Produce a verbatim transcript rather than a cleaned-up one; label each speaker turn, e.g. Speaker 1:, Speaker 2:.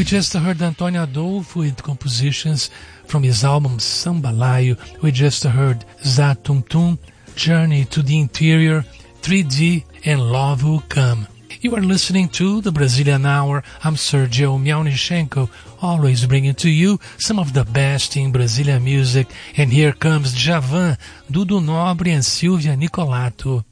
Speaker 1: We just heard Antonio Adolfo with compositions from his album Sambalayo. We just heard Zá Tum Tum, Journey to the Interior, three D, and Love Will Come. You are listening to the Brazilian Hour. I'm Sergio Miaunichenko, always bringing to you some of the best in Brazilian music. And here comes Djavan, Dudu Nobre, and Silvia Nicolato.